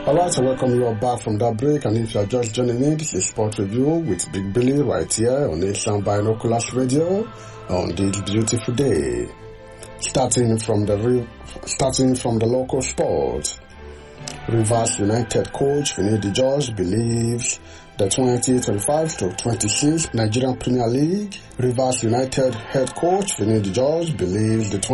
Alright, so welcome you all back from that break, and if you are just joining me, this is Sport Review with Big Billy right here on Asian Binoculars Radio on this beautiful day. Starting from the local sport, Rivers United coach Finidi George believes the 2025-26 Nigerian Premier League. Rivers United head coach Finidi George believes the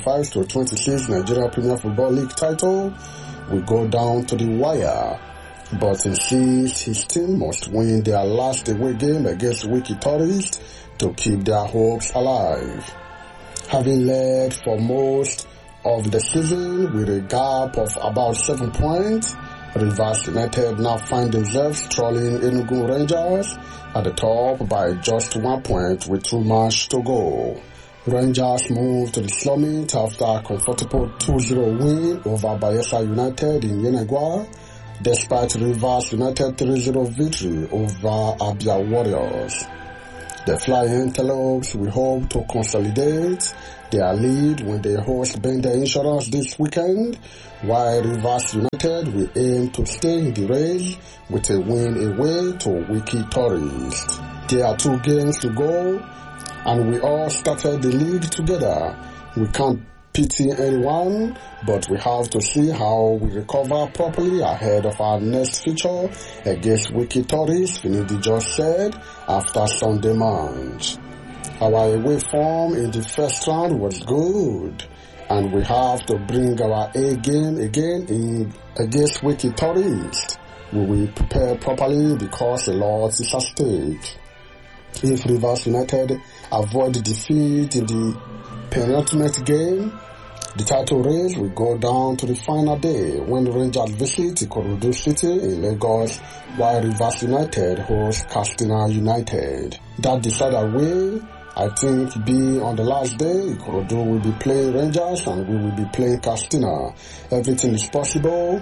2025-26 Nigerian Premier Football League title will go down to the wire, but insists his team must win their last away game against Wiki Tourist to keep their hopes alive. Having led for most of the season with a gap of about 7 points, Rivers United now find themselves trolling Enugu Rangers at the top by just 1 point with 2 matches to go. Rangers moved to the summit after a comfortable 2-0 win over Bayelsa United in Yenagoa, despite Rivers United 3-0 victory over Abia Warriors. The Flying Antelopes will hope to consolidate their lead when they host Bender Insurance this weekend, while Rivers United will aim to stay in the race with a win away to Wiki Tourist. There are 2 games to go, and we all started the league together. We can't pity anyone, but we have to see how we recover properly ahead of our next feature against Wiki Tourist, Finidi George said after Sunday match. Our away form in the first round was good, and we have to bring our A game again against Wiki Tourist. We will prepare properly because a lot is at stake. If Rivers United avoid defeat in the penultimate game, the title race will go down to the final day when Rangers visit Ikorodu City in Lagos, while Rivers United hosts Katsina United. That decided way, I think, be on the last day. Ikorodu will be playing Rangers and we will be playing Katsina. Everything is possible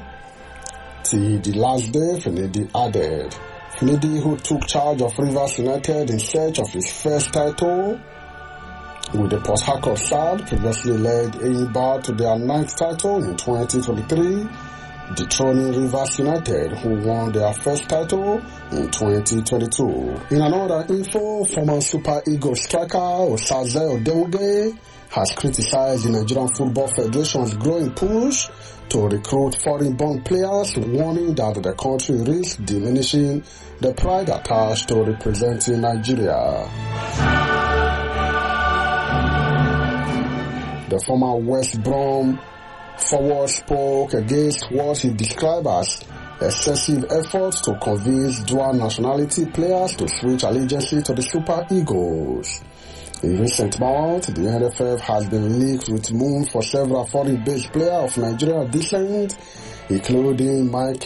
till the last day, Finidi added. Finidi, who took charge of Rivers United in search of his first title with the Port Harcourt side, previously led Enyimba to their 9th title in 2023, dethroning Rivers United, who won their first title in 2022. In another info, former Super Eagles striker Osaze Odenwuge has criticized the Nigerian Football Federation's growing push to recruit foreign-born players, warning that the country risks diminishing the pride attached to representing Nigeria. The former West Brom forward spoke against what he described as excessive efforts to convince dual nationality players to switch allegiance to the Super Eagles. In recent months, the NFF has been linked with moves for several foreign-based players of Nigerian descent, including Mike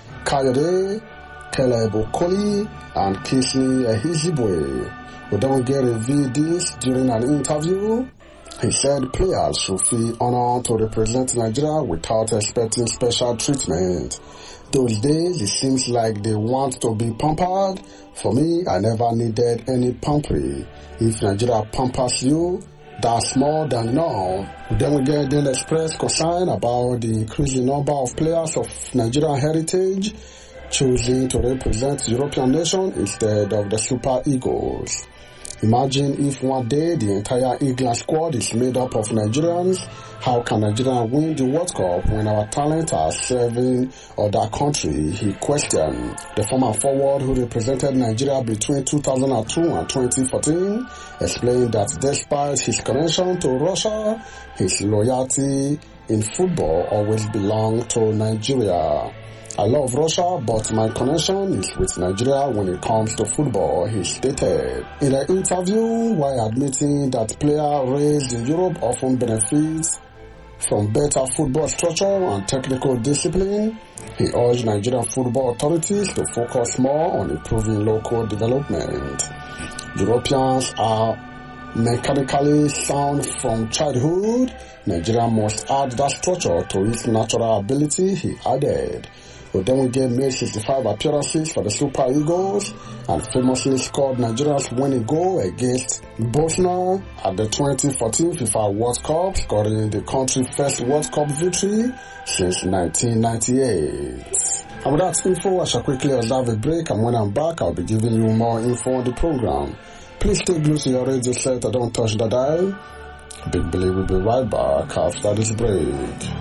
Kayode, Caleb Okoli, and Kisni Ehizibwe. Odenwuge revealed this during an interview. He said players should feel honored to represent Nigeria without expecting special treatment. Those days, it seems like they want to be pampered. For me, I never needed any pampery. If Nigeria pampers you, that's more than enough. Odenwuge then expressed concern about the increasing number of players of Nigerian heritage choosing to represent European nations instead of the Super Eagles. Imagine if one day the entire England squad is made up of Nigerians. How can Nigeria win the World Cup when our talent are serving other countries? He questioned. The former forward who represented Nigeria between 2002 and 2014 explained that despite his connection to Russia, his loyalty in football always belonged to Nigeria. I love Russia, but my connection is with Nigeria when it comes to football, he stated. In an interview, while admitting that players raised in Europe often benefit from better football structure and technical discipline, he urged Nigerian football authorities to focus more on improving local development. Europeans are mechanically sound from childhood. Nigeria must add that structure to its natural ability, he added. Odenwuge made 65 appearances for the Super Eagles and famously scored Nigeria's winning goal against Bosnia at the 2014 FIFA World Cup, scoring the country's first World Cup victory since 1998. And with that info, I shall quickly observe a break, and when I'm back, I'll be giving you more info on the program. Please stay glued to your radio set and don't touch the dial. Big Billy will be right back after this break.